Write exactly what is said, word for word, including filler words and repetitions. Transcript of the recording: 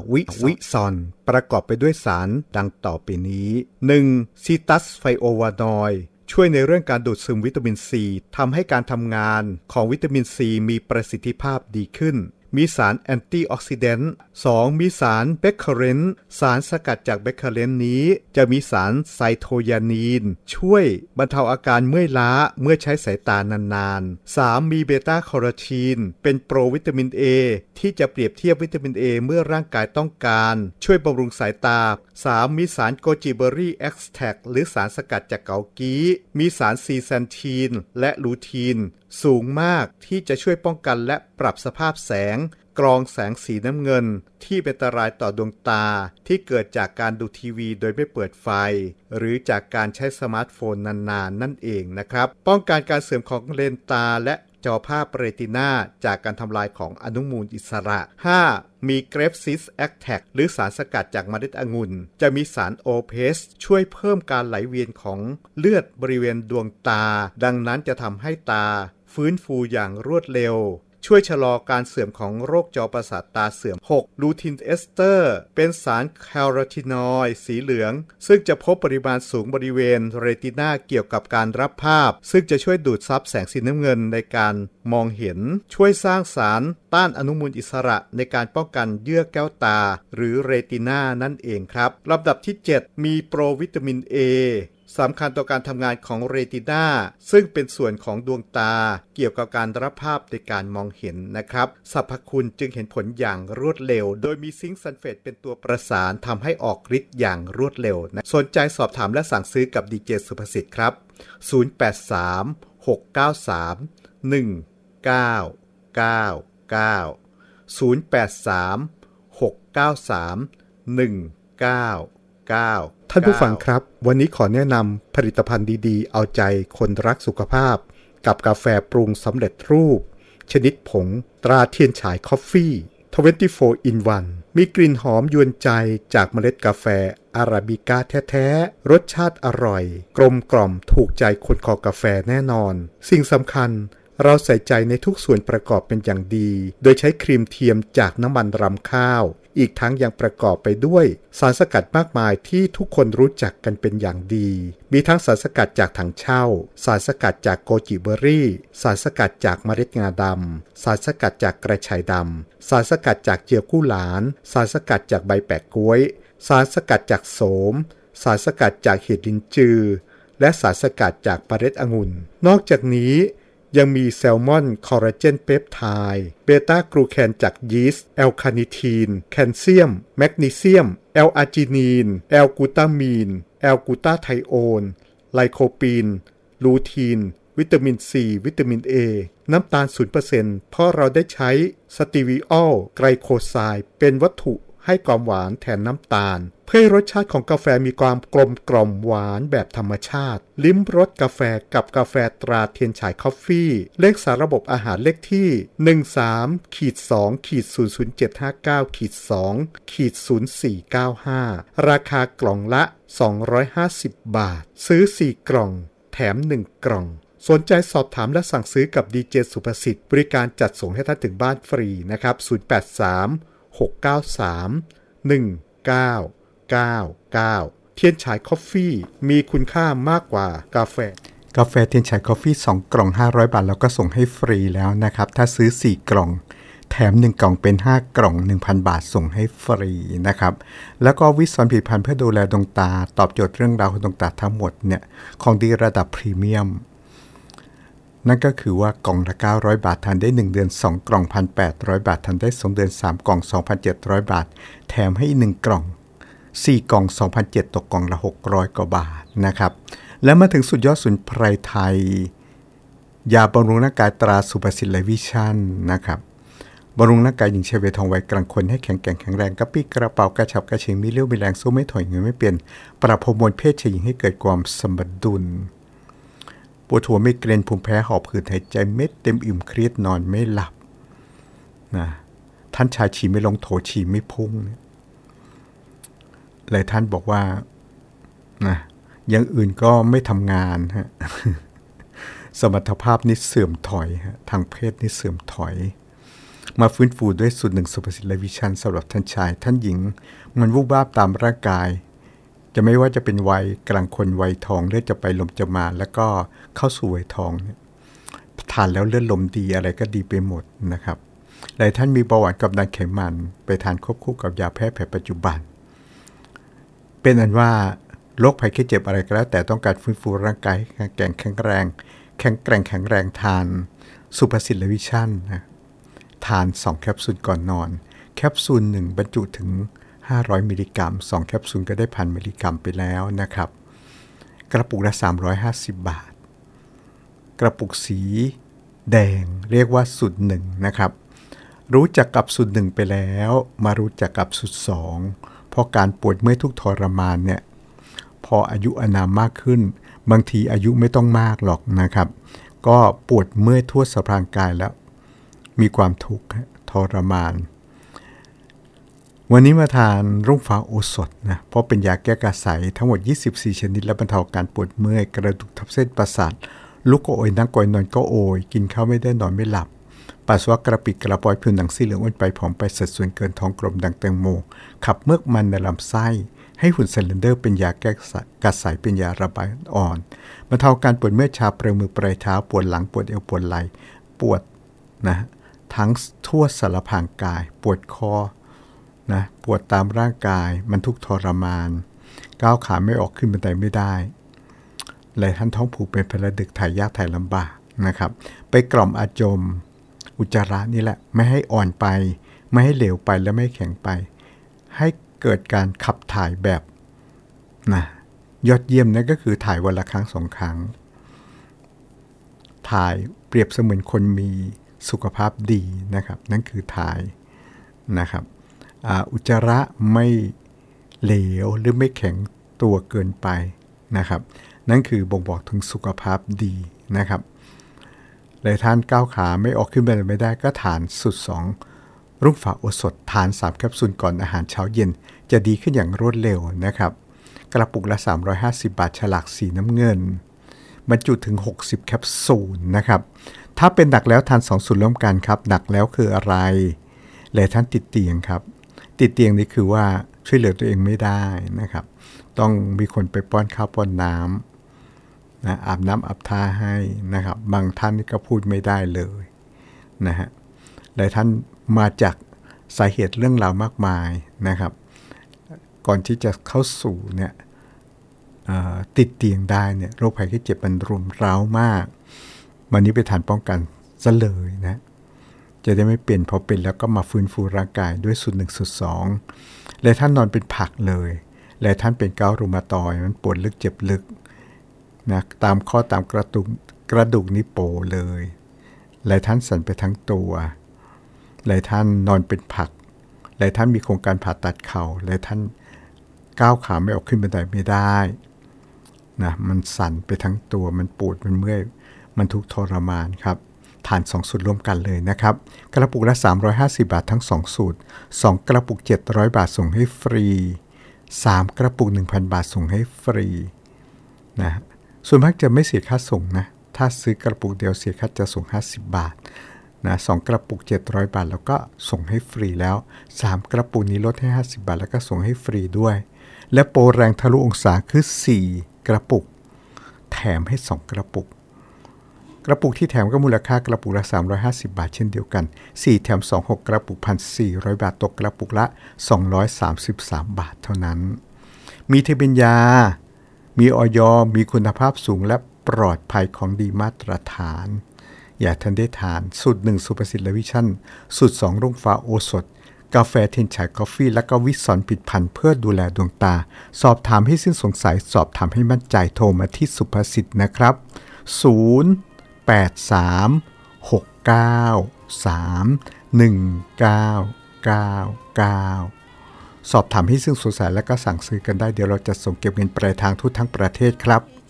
วิวิซอนประกอบไปด้วยสารดังต่อไปนี้ หนึ่ง. ซีตัสไฟโอวานอยด์ช่วยในเรื่องการดูดซึมวิตามินซีทำให้การทำงานของวิตามินซีมีประสิทธิภาพดีขึ้นมีสารแอนตี้ออกซิแดนต์ สอง. มีสารเบคเคอเรนต์สารสกัดจากเบคเคอเรนต์นี้จะมีสารไซโทไยานีนช่วยบรรเทาอาการเมื่อยล้าเมื่อใช้สายตานานๆ สาม. มีเบต้าแคโรทีนเป็นโปรวิตามิน A ที่จะเปรียบเทียบวิตามิน A เมื่อร่างกายต้องการช่วยบำรุงสายตา สาม. มีสารโกจิเบอรี่เอ็กซ์แทรคหรือสารสกัดจากเกากี้มีสารซีแซนทีนและลูทีนสูงมากที่จะช่วยป้องกันและปรับสภาพแสงกรองแสงสีน้ำเงินที่เป็นอันตรายต่อดวงตาที่เกิดจากการดูทีวีโดยไม่เปิดไฟหรือจากการใช้สมาร์ทโฟนนานๆนั่นเองนะครับป้องกันการเสื่อมของเลนส์ตาและจอภาพเรตินาจากการทำลายของอนุมูลอิสระ ห้า. มีเกรปซิสแอคแทคหรือสารสกัดจากเมล็ดองุ่นจะมีสารโอเพสช่วยเพิ่มการไหลเวียนของเลือดบริเวณดวงตาดังนั้นจะทำให้ตาฟื้นฟูอย่างรวดเร็วช่วยชะลอการเสื่อมของโรคจอประสาทตาเสื่อม หก. ลูทินเอสเตอร์เป็นสารแคโรทีนอยด์สีเหลืองซึ่งจะพบปริมาณสูงบริเวณเรตินาเกี่ยวกับการรับภาพซึ่งจะช่วยดูดซับแสงสีน้ำเงินในการมองเห็นช่วยสร้างสารต้านอนุมูลอิสระในการป้องกันเยื่อแก้วตาหรือเรตินานั่นเองครับลำดับที่ เจ็ด. มีโปรวิตามิน Aสำคัญต่อการทำงานของเรตินาซึ่งเป็นส่วนของดวงตาเกี่ยวกับการรับภาพในการมองเห็นนะครับสรรพคุณจึงเห็นผลอย่างรวดเร็วโดยมีซิงค์ซัลเฟตเป็นตัวประสานทำให้ออกฤทธิ์อย่างรวดเร็วนะสนใจสอบถามและสั่งซื้อกับดีเจสุภสิทธิ์ครับศูนย์ แปด สาม หก เก้า สาม หนึ่ง เก้า เก้า เก้า ศูนย์ แปด สาม หก เก้า สาม หนึ่ง เก้า เก้าท่านผู้ฟังครับวันนี้ขอแนะนำผลิตภัณฑ์ดีๆเอาใจคนรักสุขภาพกับกาแฟปรุงสำเร็จรูปชนิดผงตราเทียนฉายคอฟฟี่ยี่สิบสี่ in วัน มีกลิ่นหอมยวนใจจากเมล็ดกาแฟอาราบิก้าแท้ๆรสชาติอร่อยกลมกล่อมถูกใจคนคอกาแฟแน่นอนสิ่งสำคัญเราใส่ใจในทุกส่วนประกอบเป็นอย่างดีโดยใช้ครีมเทียมจากน้ำมันรำข้าวอีกทั้งยังประกอบไปด้วยสารสกัดมากมายที่ทุกคนรู้จักกันเป็นอย่างดีมีทั้งสารสกัดจากถังเช่าสารสกัดจากโกจิเบอรี่สารสกัดจากเมล็ดงาดำสารสกัดจากกระชายดำสารสกัดจากเจียวกู้หลานสารสกัดจากใบแปะก๊วยสารสกัดจากโสมสารสกัดจากเห็ดลินจือและสารสกัดจากเมล็ดองุ่นนอกจากนี้ยังมีแซลมอนคอลลาเจนเปปไทด์เบต้ากลูแคนจากยีสต์แอลคาเนทีนแคลเซียมแมกนีเซียมแอลอาร์จินีนแอลกูตามีนแอลกูตาไทโอนไลโคปีนลูทีนวิตามินซีวิตามิน A น้ำตาล ศูนย์เปอร์เซ็นต์ เพราะเราได้ใช้สตีวิออลไกลโคไซด์เป็นวัตถุให้ความหวานแทนน้ำตาลเพื่อให้รสชาติของกาแฟมีความกลมกล่อมหวานแบบธรรมชาติลิ้มรสกาแฟกับกาแฟตราเทียนฉายคอฟฟี่เลขสารระบบอาหารเลขที่ หนึ่ง สาม สอง ศูนย์ ศูนย์ เจ็ด ห้า เก้า สอง ศูนย์ สี่ เก้า ห้า ราคากล่องละสองร้อยห้าสิบบาทซื้อสี่กล่องแถมหนึ่งกล่องสนใจสอบถามและสั่งซื้อกับดีเจสุภสิทธิ์บริการจัดส่งให้ท่านถึงบ้านฟรีนะครับศูนย์ แปด สาม หก เก้า สาม หนึ่ง เก้า เก้า เก้าเทียนฉายคอฟฟี่มีคุณค่ามากกว่ากาแฟกาแฟเทียนฉายคอฟฟี่สองกล่องห้าร้อยบาทแล้วก็ส่งให้ฟรีแล้วนะครับถ้าซื้อสี่กล่องแถมหนึ่งกล่องเป็นห้ากล่อง หนึ่งพัน บาทส่งให้ฟรีนะครับแล้วก็วิสอนผลิตภัณฑ์เพื่อดูแลดวงตาตอบโจทย์เรื่องราวของดวงตาทั้งหมดเนี่ยของดีระดับพรีเมียมนั่นก็คือว่ากล่องละเก้าร้อยบาททานได้หนึ่งเดือนสองกล่อง หนึ่งพันแปดร้อย บาททานได้สองเดือนสามกล่อง สองพันเจ็ดร้อย บาทแถมให้หนึ่งกล่องสี่กล่อง สองพันเจ็ดร้อย ตกกล่องละหกร้อยกว่าบาทนะครับแล้วมาถึงสุดยอดสมุนไพรไทยยาบำรุงร่างกายตราสุภสิทธิ์ไลฟ์วิชั่นนะครับบำรุงร่างกายหญิงชายวัยทองวัยกลางคนให้แข็งแกร่งแข็งแรงกระปี้กระเป๋ากระฉับกระเฉงมีเรี่ยวมีแรงสู้ไม่ถอยเงินไม่เปลี่ยนปรับฮอร์โมนเพศชายหญิงให้เกิดความสมดุลปวดหัวไม่เกร็นภูมิแพ้หอบหืดหายใจเม็ดเต็มอิ่มเครียดนอนไม่หลับนะท่านชายฉี่ไม่ลงโถฉี่ไม่พุ่งหลายท่านบอกว่านะอย่างอื่นก็ไม่ทำงานฮะ สมรรถภาพนี่เสื่อมถอยฮะทางเพศนี่เสื่อมถอยมาฟื้นฟูด้วยสูตรหนึ่งสุภสิทธิ์และวิชั่นสำหรับท่านชายท่านหญิงมันวูบวาบตามร่างกายจะไม่ว่าจะเป็นวัยกลางคนวัยทองเลือดจะไปลมจะมาแล้วก็เข้าสู่วัยทองเนี่ยทานแล้วเลือดลมดีอะไรก็ดีไปหมดนะครับหลายท่านมีเบาหวานกับดันไขมันไปทานควบคู่กับยาแพทย์แผนปัจจุบันเป็นอันว่าโรคภัยไข้เจ็บอะไรก็แล้วแต่ต้องการฟื้นฟูร่างกายให้แข็งแข็งแรงแข็งแกร่งแข็งแรงทานสุภสิทธิ์และวิชั่นนะทานสองแคปซูลก่อนนอนแคปซูลหนึ่งบรรจุถึงห้าร้อยมิลลิกรัมสองแคปซูลก็ได้พันมิลลิกรัมไปแล้วนะครับกระปุกละสามร้อยห้าสิบบาทกระปุกสีแดงเรียกว่าสูตรหนึ่งนะครับรู้จักกับสูตรหนึ่งไปแล้วมารู้จักกับสูตรสองเพราะการปวดเมื่อยทุกทรมานเนี่ยพออายุอานามมากขึ้นบางทีอายุไม่ต้องมากหรอกนะครับก็ปวดเมื่อยทั่วสะพานกายแล้วมีความทุกข์ทรมานวันนี้มาทานรุ่งฟ้าโอสถนะเพราะเป็นยาแก้กระสายทั้งหมดยี่สิบสี่ชนิดและบรรเทาการปวดเมื่อยกระดูกทับเส้นประสาทลุกก็โอยนั่งก็โอยนอนก็โอยกินข้าวไม่ได้นอนไม่หลับปัสสาวะกระปิดกระปอยผิวหนังสีเหลืองอ้วนไปผอมไปสัดส่วนเกินท้องกลมดังแตงโมขับเมือกมันในลำไส้ให้หุ่นเซเลนเดอร์เป็นยาแก้กระสายเป็นยาระบายอ่อนบรรเทาการปวดเมื่อยชาปลายมือปลายเท้าปวดหลังปวดเอวปวดไหล่ปวดนะทั้งทั่วสารพางกายปวดคอนะปวดตามร่างกายมันทุกทรมานก้าวขาไม่ออกขึ้นบันไดไม่ได้หลายท่านท้องผูกเป็นพลดึกถ่ายยากถ่ายลำบากนะครับไปกล่อมอาจมอุจจาระนี่แหละไม่ให้อ่อนไปไม่ให้เหลวไปและไม่แข็งไปให้เกิดการขับถ่ายแบบนะยอดเยี่ยมนั่นก็คือถ่ายวันละครั้งสองครั้งถ่ายเปรียบเสมือนคนมีสุขภาพดีนะครับนั่นคือถ่ายนะครับอุจจาระไม่เหลวหรือไม่แข็งตัวเกินไปนะครับนั่นคือบ่งบอกถึงสุขภาพดีนะครับหลายท่านก้าวขาไม่ออกขึ้นไปไม่ได้ก็ทานสูตรสองรุ่งฟ้าโอสถทานสามแคปซูลก่อนอาหารเช้าเย็นจะดีขึ้นอย่างรวดเร็วนะครับกระปุกละสามร้อยห้าสิบบาทฉลากสีน้ำเงินบรรจุถึงหกสิบแคปซูลนะครับถ้าเป็นหนักแล้วทานสองสูตรร่วมกันครับหนักแล้วคืออะไรหลายท่านติดเตียงครับติดเตียงนี่คือว่าช่วยเหลือตัวเองไม่ได้นะครับต้องมีคนไปป้อนข้าวป้อนน้ำนะอาบน้ำอาบท่าให้นะครับบางท่านก็พูดไม่ได้เลยนะฮะหลายท่านมาจากสาเหตุเรื่องราวมากมายนะครับก่อนที่จะเข้าสู่เนี่ยติดเตียงได้เนี่ยโรคภัยไข้เจ็บมันรุมเร้ามากวันนี้ไปทานป้องกันซะเลยนะจะได้ไม่เปลี่ยนพอเป็นแล้วก็มาฟื้นฟูร่างกายด้วยสูตรหนึ่งสูตรสองหลายท่านนอนเป็นผักเลยหลายท่านเป็นเกาต์รูมาตอยด์มันปวดลึกเจ็บลึกนะตามข้อตามกระดูกกระดูกนี่โปเลยหลายท่านสั่นไปทั้งตัวหลายท่านนอนเป็นผักหลายท่านมีโครงการผ่าตัดเข่าหลายท่านก้าวขาไม่ออกขึ้นบันไดไม่ได้นะมันสั่นไปทั้งตัวมันปวดมันเมื่อยมันทุกข์ทรมานครับทานสองสูตรร่วมกันเลยนะครับกระปุกละสามร้อยห้าสิบบาททั้งสองสูตรสองกระปุกเจ็ดร้อยบาทส่งให้ฟรีสามกระปุก หนึ่งพัน บาทส่งให้ฟรีนะส่วนมากจะไม่เสียค่าส่งนะถ้าซื้อกระปุกเดียวเสียค่าจะส่งห้าสิบบาทนะสองกระปุกเจ็ดร้อยบาทแล้วก็ส่งให้ฟรีแล้วสามกระปุกนี้ลดให้ห้าสิบบาทแล้วก็ส่งให้ฟรีด้วยและโปรแรงทะลุองศาคือสี่กระปุกแถมให้สองกระปุกกระปุกที่แถมก็มูลค่ากระปุกละสามร้อยห้าสิบบาทเช่นเดียวกันสี่แถมสอง หกกระปุก หนึ่งพันสี่ร้อย บาทตกกระปุกละสองร้อยสามสิบสามบาทเท่านั้นมีทะเบียนยามีอย.มีคุณภาพสูงและปลอดภัยของดีมาตรฐานอย่าทันได้ทานสูตรหนึ่งสุภสิทธิ์และวิชั่นสูตรสองรุ่งฟ้าโอสถกาแฟเทนฉายกาแฟและก็วิสอนผิดพันธุ์เพื่อดูแลดวงตาสอบถามให้สิ้นสงสัยสอบถามให้มั่นใจโทรมาที่สุภสิทธิ์นะครับศูนย์ แปด สาม หก เก้า สาม หนึ่ง เก้า เก้า เก้าสอบถามให้สิ้นสงสัยและก็สั่งซื้อกันได้เดี๋ยวเราจะส่งเก็บเงินปลายทางทุกทั้งประเทศครับ